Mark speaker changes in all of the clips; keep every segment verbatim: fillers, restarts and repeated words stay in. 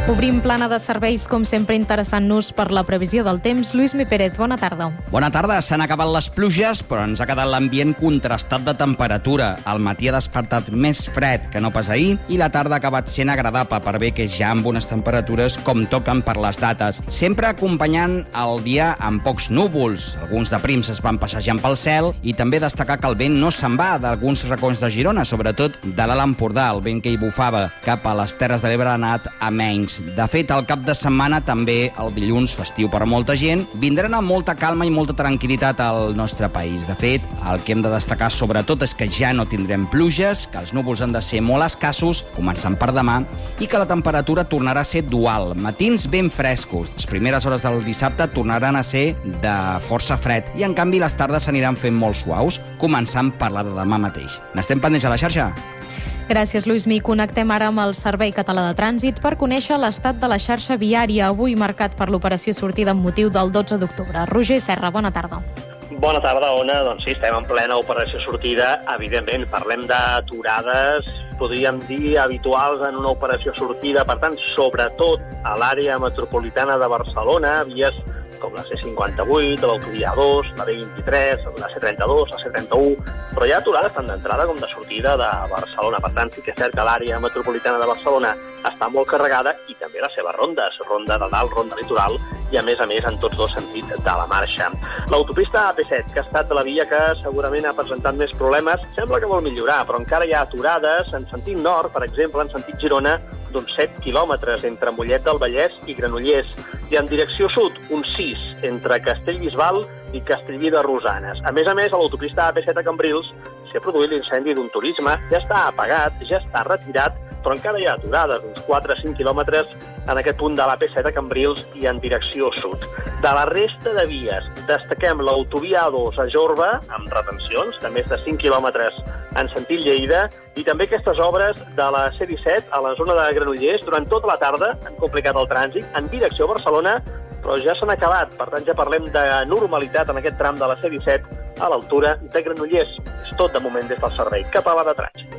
Speaker 1: Obrim plana de serveis, com sempre interessant-nos per la previsió del temps. Lluís Mi Pérez, bona tarda.
Speaker 2: Bona tarda. S'han acabat les pluges, però ens ha quedat l'ambient contrastat de temperatura. El matí ha despertat més fred que no pas ahir i la tarda ha acabat sent agradable, per bé que ja amb unes temperatures com toquen per les dates. Sempre acompanyant el dia amb pocs núvols. Alguns de prims es van passejant pel cel i també destacar que el vent no se'n va d'alguns racons de Girona, sobretot de l'Alt Empordà. El vent que hi bufava cap a les Terres de l'Ebre ha anat a menys. De fet, el cap de setmana, també el dilluns, festiu per a molta gent, vindran amb molta calma i molta tranquil·litat al nostre país. De fet, el que hem de destacar sobretot és que ja no tindrem pluges, que els núvols han de ser molt escassos, començant per demà, i que la temperatura tornarà a ser dual. Matins ben frescos. Les primeres hores del dissabte tornaran a ser de força fred i, en canvi, les tardes s'aniran fent molt suaus, començant per la de demà mateix. N'estem pendents a la xarxa?
Speaker 1: Gràcies, Lluís Mi. Connectem ara amb el Servei Català de Trànsit per conèixer l'estat de la xarxa viària, avui marcat per l'operació sortida amb motiu del dotze d'octubre. Roger Serra, bona tarda.
Speaker 3: Bona tarda, Ona. Doncs sí, estem en plena operació sortida. Evidentment, parlem d'aturades, podríem dir, habituals en una operació sortida. Per tant, sobretot a l'àrea metropolitana de Barcelona, vies com la C cinquanta-vuit, l'autovia A dos, la B vint-i-tres, la C trenta-dos, la C trenta-u, però hi ha aturades tant d'entrada com de sortida de Barcelona. Per tant, sí que és cert que l'àrea metropolitana de Barcelona està molt carregada i també les seves rondes, ronda de dalt, ronda litoral, i a més a més en tots dos sentits de la marxa. L'autopista A P set, que ha estat la via que segurament ha presentat més problemes, sembla que vol millorar, però encara hi ha aturades en sentit nord, per exemple, en sentit Girona, d'uns set quilòmetres entre Mollet del Vallès i Granollers, i en direcció sud, uns sis, entre Castellbisbal i Castellví de Rosanes. A més a més, a l'autopista A P set a Cambrils s'ha produït l'incendi d'un turisme, ja està apagat, ja està retirat, però encara hi ha aturades, uns quatre a cinc quilòmetres en aquest punt de l'A P set a Cambrils i en direcció sud. De la resta de vies, destaquem l'autovia A dos a Jorba, amb retencions de més de cinc quilòmetres en sentit Lleida, i també aquestes obres de la C disset a la zona de Granollers durant tota la tarda han complicat el trànsit en direcció a Barcelona, però ja s'han acabat. Per tant, ja parlem de normalitat en aquest tram de la C disset a l'altura de Granollers. És tot de moment des del Servei Català de Trànsit.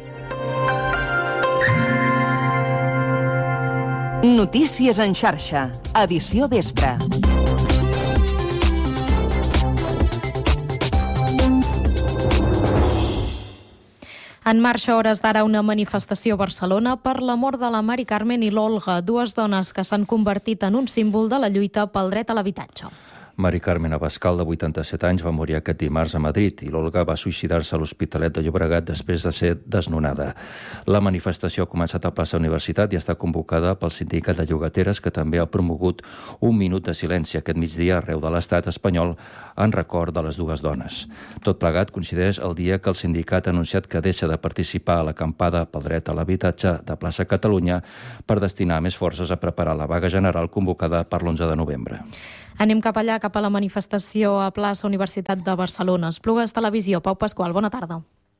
Speaker 4: Notícies en xarxa, edició vespre.
Speaker 1: En marxa a hores d'ara una manifestació a Barcelona per la mort de la Mari Carmen i l'Olga, dues dones que s'han convertit en un símbol de la lluita pel dret a l'habitatge.
Speaker 5: Mari Carmen Abascal, de vuitanta-set anys, va morir aquest dimarts a Madrid i l'Olga va suïcidar-se a l'Hospitalet de Llobregat després de ser desnonada. La manifestació ha començat a plaça Universitat i està convocada pel sindicat de llogateres, que també ha promogut un minut de silenci aquest migdia arreu de l'estat espanyol en record de les dues dones. Tot plegat coincideix el dia que el sindicat ha anunciat que deixa de participar a l'acampada pel dret a l'habitatge de plaça Catalunya per destinar més forces a preparar la vaga general convocada per l'onze de novembre.
Speaker 1: Anem cap allà, cap a la manifestació a plaça Universitat de Barcelona. Esplugues Televisió, Pau Pasqual, bona tarda.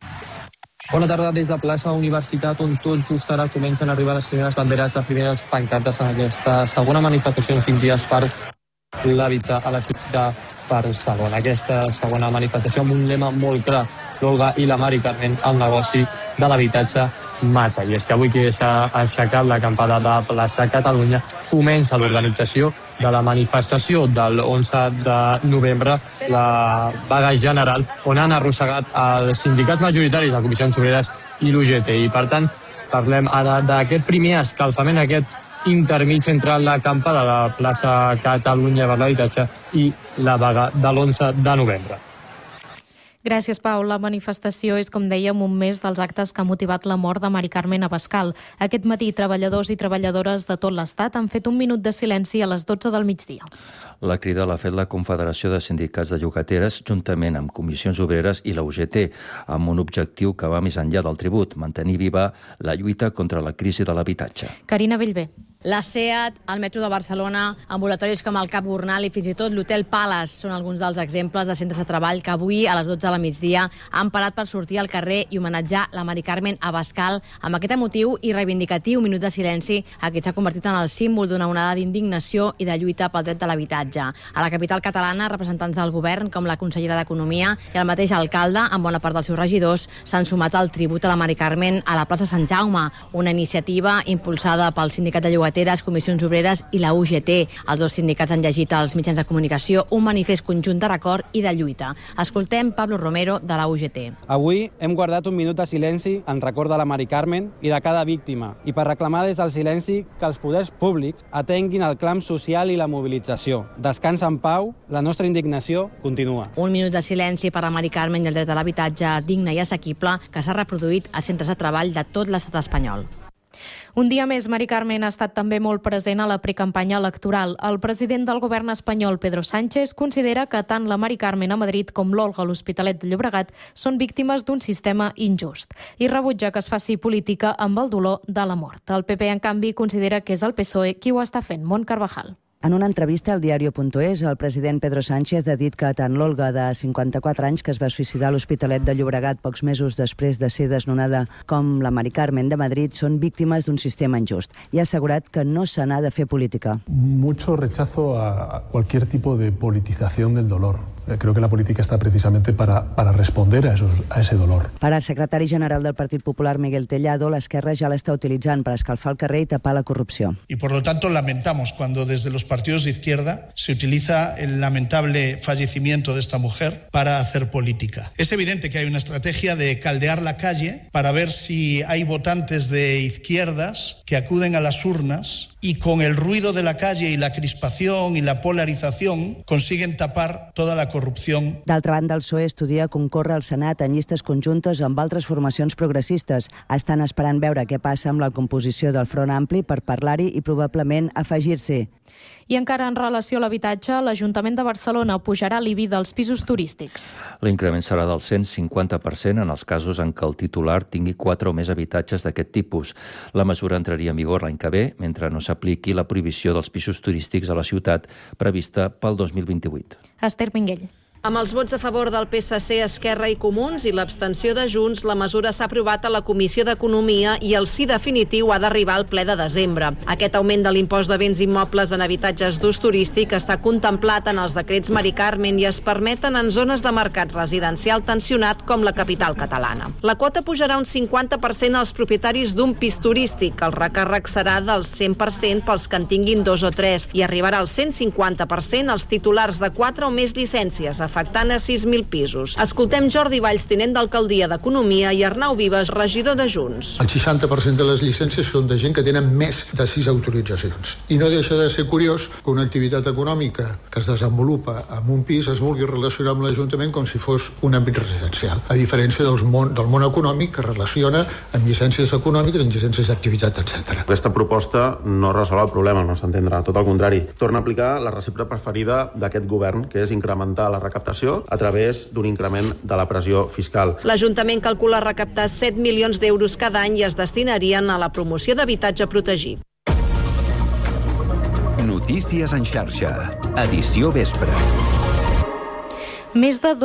Speaker 6: Bona tarda des de plaça Universitat, on tot just ara comencen a arribar les primeres banderes, les primeres pancartes en aquesta segona manifestació en cinc dies per l'habitat a la ciutat de Barcelona. Aquesta segona manifestació amb un lema molt clar: l'Olga i la Mari Carmen, el negoci de l'habitatge mata. I és que avui que s'ha aixecat l'acampada de plaça Catalunya, comença l'organització de la manifestació del onze de novembre, la vaga general, on han arrossegat els sindicats majoritaris, les comissions obreres i l'U G T. I per tant, parlem ara d'aquest primer escalfament, aquest intermig entre l'acampada de plaça Catalunya per l'habitatge i la vaga de l'onze de novembre.
Speaker 1: Gràcies, Pau. La manifestació és, com dèiem, un mes dels actes que ha motivat la mort de Mari Carmen Abascal. Aquest matí, treballadors i treballadores de tot l'Estat han fet un minut de silenci a les dotze del migdia.
Speaker 5: La crida l'ha fet la Confederació de Sindicats de Llogateres, juntament amb comissions obreres i la U G T, amb un objectiu que va més enllà del tribut: mantenir viva la lluita contra la crisi de l'habitatge.
Speaker 1: Carina Bellver.
Speaker 7: La SEAT, el metro de Barcelona, ambulatoris com el Cap Gornal i fins i tot l'Hotel Palace són alguns dels exemples de centres de treball que avui a les dotze de la migdia han parat per sortir al carrer i homenatjar la Mari Carmen Abascal amb aquest emotiu i reivindicatiu minut de silenci, aquest s'ha convertit en el símbol d'una onada d'indignació i de lluita pel dret de l'habitatge. A la capital catalana, representants del govern com la consellera d'Economia i el mateix alcalde, amb bona part dels seus regidors, s'han sumat al tribut a la Mari Carmen a la plaça Sant Jaume, una iniciativa impulsada pel sindicat de llogateres Papeteres, Comissions Obreres i la U G T. Els dos sindicats han llegit als mitjans de comunicació un manifest conjunt de record i de lluita. Escoltem Pablo Romero, de la U G T.
Speaker 8: Avui hem guardat un minut de silenci en record de la Mari Carmen i de cada víctima, i per reclamar des del silenci que els poders públics atenguin el clam social i la mobilització. Descansa en pau, la nostra indignació continua.
Speaker 7: Un minut de silenci per a Mari Carmen i el dret a l'habitatge digne i assequible que s'ha reproduït a centres de treball de tot l'estat espanyol.
Speaker 1: Un dia més, Mari Carmen ha estat també molt present a la precampanya electoral. El president del govern espanyol, Pedro Sánchez, considera que tant la Mari Carmen a Madrid com l'Olga a l'Hospitalet de Llobregat són víctimes d'un sistema injust i rebutja que es faci política amb el dolor de la mort. El P P, en canvi, considera que és el P S O E qui ho està fent. Mont Carvajal.
Speaker 9: En una entrevista al diario punto es, el president Pedro Sánchez ha dit que tant l'Olga, de cinquanta-quatre anys, que es va suïcidar a l'Hospitalet de Llobregat pocs mesos després de ser desnonada, com la Mari Carmen de Madrid, són víctimes d'un sistema injust i ha assegurat que no se n'ha de fer política.
Speaker 10: Mucho rechazo a cualquier tipo de politización del dolor. Creo que la política está precisamente para, para responder a, esos, a ese dolor.
Speaker 9: Para el secretari general del Partit Popular, Miguel Tellado, l'esquerra ja l'està utilitzant per escalfar el carrer i tapar la corrupció.
Speaker 11: Y por lo tanto lamentamos cuando desde los partidos de izquierda se utiliza el lamentable fallecimiento de esta mujer para hacer política. Es evidente que hay una estrategia de caldear la calle para ver si hay votantes de izquierdas que acuden a las urnas y con el ruido de la calle y la crispación y la polarización consiguen tapar toda la corrupció.
Speaker 9: D'altra banda, el P S O E estudia concórrer al Senat en llistes conjuntes amb altres formacions progressistes. Estan esperant veure què passa amb la composició del Front Ampli per parlar-hi i probablement afegir-s'hi.
Speaker 1: I encara en relació a l'habitatge, l'Ajuntament de Barcelona pujarà l'I B I dels pisos turístics.
Speaker 5: L'increment serà del cent cinquanta per cent en els casos en què el titular tingui quatre o més habitatges d'aquest tipus. La mesura entraria en vigor l'any que ve, mentre no s'apliqui la prohibició dels pisos turístics a la ciutat prevista pel dos mil vint-i-vuit.
Speaker 1: Esther Minguell.
Speaker 12: Amb els vots a favor del P S C, Esquerra i Comuns i l'abstenció de Junts, la mesura s'ha aprovat a la Comissió d'Economia i el sí definitiu ha d'arribar al ple de desembre. Aquest augment de l'impost de béns immobles en habitatges d'ús turístic està contemplat en els decrets Mari Carmen i es permeten en zones de mercat residencial tensionat com la capital catalana. La quota pujarà un cinquanta per cent als propietaris d'un pis turístic. El recàrrec serà del cent per cent pels que en tinguin dos o tres i arribarà al cent cinquanta per cent als titulars de quatre o més llicències, afectant a sis mil pisos. Escoltem Jordi Valls, tinent d'Alcaldia d'Economia, i Arnau Vives, regidor de Junts.
Speaker 13: El seixanta per cent de les llicències són de gent que tenen més de sis autoritzacions. I no deixa de ser curiós que una activitat econòmica que es desenvolupa en un pis es vulgui relacionar amb l'Ajuntament com si fos un àmbit residencial, a diferència del món, del món econòmic que relaciona amb llicències econòmiques, amb llicències d'activitat, etcètera.
Speaker 14: Aquesta proposta no resol el problema, no s'entendrà, tot el contrari. Torna a aplicar la recepta preferida d'aquest govern, que és incrementar la recaptació a través d'un increment de la pressió fiscal.
Speaker 12: L'Ajuntament calcula recaptar set milions d'euros cada any i es destinarien a la promoció d'habitatge protegit.
Speaker 15: Notícies en xarxa. Edició vespre.
Speaker 1: Més de